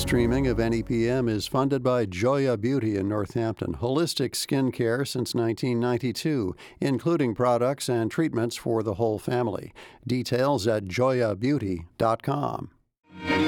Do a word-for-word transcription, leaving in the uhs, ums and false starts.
streaming of N E P M is funded by Joya Beauty in Northampton, holistic skin care since nineteen ninety-two, including products and treatments for the whole family. Details at joya beauty dot com.